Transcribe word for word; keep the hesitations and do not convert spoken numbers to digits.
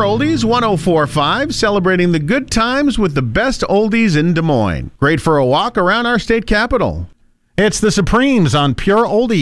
Oldies one oh four point five, celebrating the good times with the best oldies in Des Moines. Great for a walk around our state capital. It's the Supremes on Pure Oldies.